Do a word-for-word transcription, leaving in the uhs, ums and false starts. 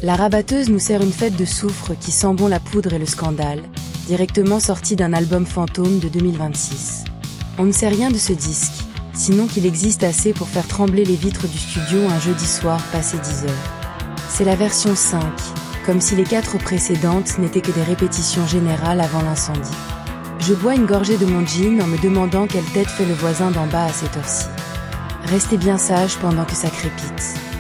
La rabatteuse nous sert une fête de soufre qui sent bon la poudre et le scandale, directement sorti d'un album fantôme de deux mille vingt-six. On ne sait rien de ce disque, sinon qu'il existe assez pour faire trembler les vitres du studio un jeudi soir passé dix heures. C'est la version cinq, comme si les quatre précédentes n'étaient que des répétitions générales avant l'incendie. Je bois une gorgée de mon gin en me demandant quelle tête fait le voisin d'en bas à cette heure-ci. Restez bien sage pendant que ça crépite.